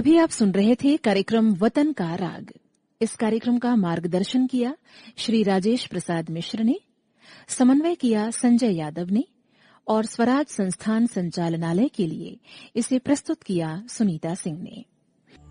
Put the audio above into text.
अभी आप सुन रहे थे कार्यक्रम वतन का राग। इस कार्यक्रम का मार्गदर्शन किया श्री राजेश प्रसाद मिश्र ने, समन्वय किया संजय यादव ने और स्वराज संस्थान संचालनालय के लिए इसे प्रस्तुत किया सुनीता सिंह ने।